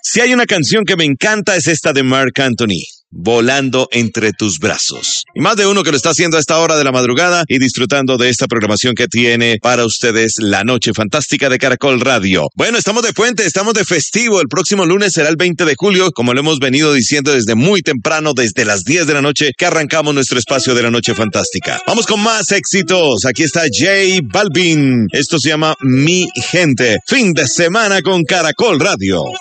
Si hay una canción que me encanta es esta de Marc Anthony, Volando entre tus brazos. Y más de uno que lo está haciendo a esta hora de la madrugada y disfrutando de esta programación que tiene para ustedes la Noche Fantástica de Caracol Radio. Bueno, estamos de puente, estamos de festivo. El próximo lunes será el 20 de julio, como lo hemos venido diciendo desde muy temprano, desde las 10 de la noche, que arrancamos nuestro espacio de la Noche Fantástica. Vamos con más éxitos. Aquí está J Balvin. Esto se llama Mi Gente. Fin de semana con Caracol Radio.